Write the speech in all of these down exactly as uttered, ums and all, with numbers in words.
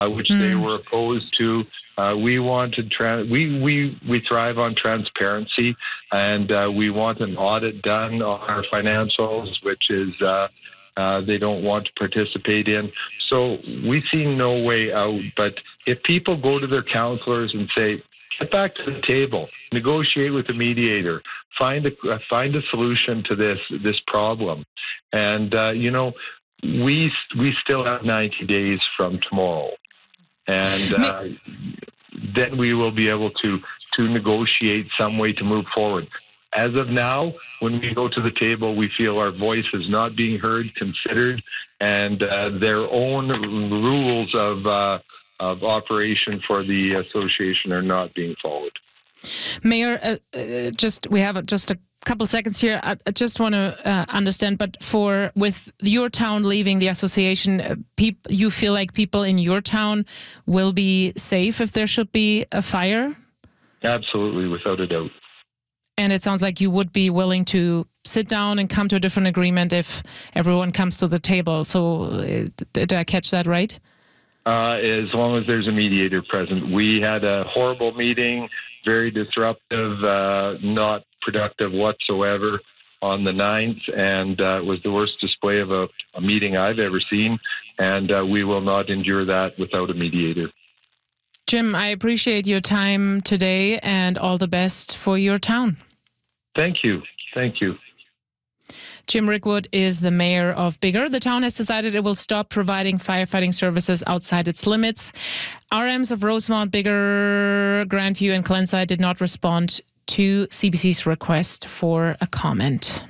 uh, which mm. they were opposed to. Uh, we wanted tra- we we we thrive on transparency, and uh, we want an audit done on our financials, which is uh, uh, they don't want to participate in. So we see no way out. But if people go to their counselors and say, "Get back to the table, negotiate with the mediator, find a uh, find a solution to this this problem," and uh, you know, we we still have ninety days from tomorrow. And uh, then we will be able to, to negotiate some way to move forward. As of now, when we go to the table, we feel our voice is not being heard, considered, and uh, their own rules of uh, of operation for the association are not being followed. Mayor, uh, uh, just we have just a couple seconds here. I, I just want to uh, understand, but for with your town leaving the association, uh, peop, you feel like people in your town will be safe if there should be a fire? Absolutely, without a doubt. And it sounds like you would be willing to sit down and come to a different agreement if everyone comes to the table. So uh, did I catch that right? Uh, as long as there's a mediator present. We had a horrible meeting, very disruptive, uh, not productive whatsoever on the ninth, and uh, it was the worst display of a, a meeting I've ever seen, and uh, we will not endure that without a mediator. Jim, I appreciate your time today and all the best for your town. Thank you. Thank you. Jim Rickwood is the mayor of Biggar. The town has decided it will stop providing firefighting services outside its limits. R Ms of Rosemount, Biggar, Grandview and Glenside did not respond to C B C's request for a comment.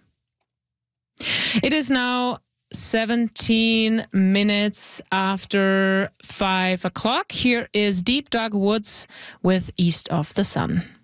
It is now seventeen minutes after five o'clock. Here is Deep Dark Woods with East of the Sun.